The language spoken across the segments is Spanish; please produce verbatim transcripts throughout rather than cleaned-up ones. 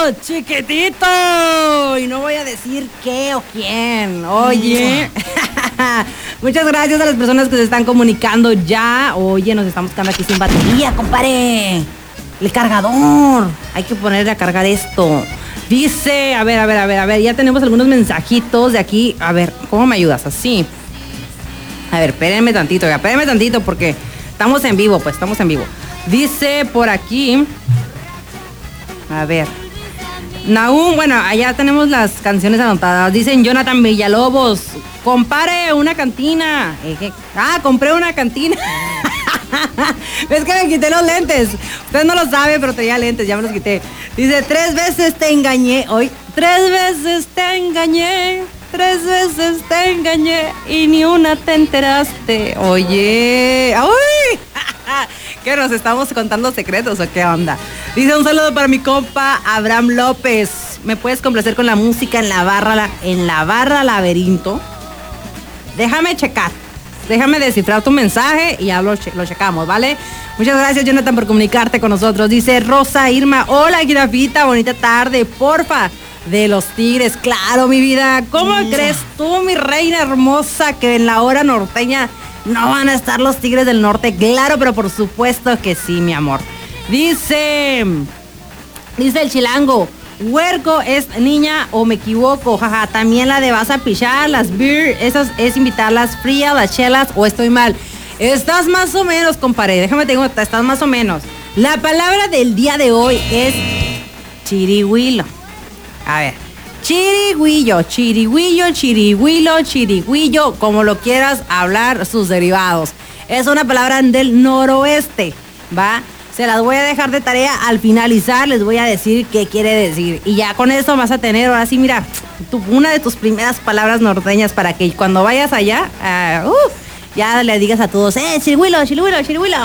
chiquitito. Y no voy a decir qué o quién. Oye. Muchas gracias a las personas que se están comunicando ya. Oye, nos estamos quedando aquí sin batería, compadre. El cargador. Hay que ponerle a cargar esto. Dice, a ver, a ver, a ver, a ver. Ya tenemos algunos mensajitos de aquí. A ver, ¿cómo me ayudas? Así. A ver, espérenme tantito, ya, espérenme tantito porque estamos en vivo, pues, estamos en vivo. Dice por aquí. A ver. Nahum, bueno, allá tenemos las canciones anotadas. Dicen Jonathan Villalobos, compare una cantina. Eh, ah, compré una cantina. Es que me quité los lentes. Ustedes no lo saben, pero tenía lentes, ya me los quité. Dice, tres veces te engañé. Hoy, tres veces te engañé. Tres veces te engañé y ni una te enteraste. Oye, ¡uy! ¿Qué, nos estamos contando secretos o qué onda? Dice, un saludo para mi compa Abraham López. ¿Me puedes complacer con la música en la barra, en la barra laberinto? Déjame checar. Déjame descifrar tu mensaje y ya lo, che- lo checamos, ¿vale? Muchas gracias, Jonathan, por comunicarte con nosotros. Dice Rosa Irma, hola, Jirafita, bonita tarde, porfa. De los Tigres, claro, mi vida. ¿Cómo mm. crees tú, mi reina hermosa, que en la hora norteña no van a estar los Tigres del Norte? Claro, pero por supuesto que sí, mi amor. Dice, dice el chilango, huerco es niña o me equivoco, jaja. También la de vas a pichar, las beer, esas es invitarlas frías, las chelas, o estoy mal. Estás más o menos, compadre, déjame te digo, estás más o menos. La palabra del día de hoy es chirigüilo. A ver, chirigüillo, chirigüillo, chirigüilo, chirigüillo, como lo quieras hablar, sus derivados. Es una palabra del noroeste, ¿va? Se las voy a dejar de tarea al finalizar, les voy a decir qué quiere decir. Y ya con eso vas a tener, ahora sí, mira, tu, una de tus primeras palabras norteñas para que cuando vayas allá, uh, uh, ya le digas a todos, ¡eh, chirigüilo, chirigüilo, chirigüilo!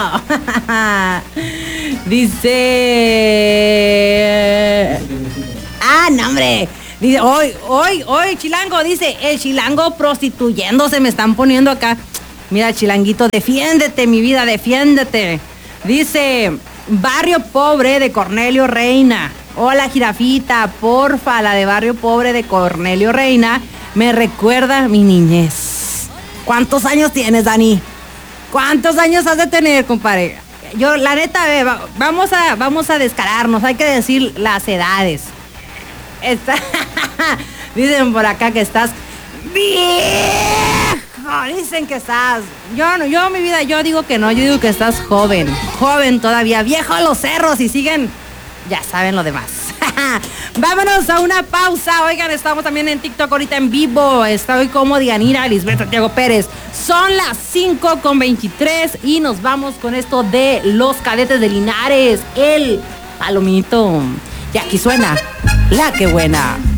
Dice... Ah, no, hombre. Dice, hoy, hoy, hoy, chilango, dice, el chilango prostituyéndose, me están poniendo acá. Mira, chilanguito, defiéndete, mi vida, defiéndete. Dice, barrio pobre de Cornelio Reina. Hola, Jirafita, porfa, la de barrio pobre de Cornelio Reina me recuerda mi niñez. ¿Cuántos años tienes, Dani? ¿Cuántos años has de tener, compadre? Yo, la neta, ve, va, vamos a, vamos a descararnos, hay que decir las edades. Está, dicen por acá que estás viejo, dicen que estás, yo no, yo mi vida, yo digo que no, yo digo que estás joven, joven todavía, viejo a los cerros y siguen, ya saben lo demás. Vámonos a una pausa, oigan, estamos también en TikTok ahorita en vivo, estoy como Dianira Lisbeth Santiago Pérez, son las cinco con veintitrés y nos vamos con esto de los Cadetes de Linares, el palomito, y aquí suena La Que Buena.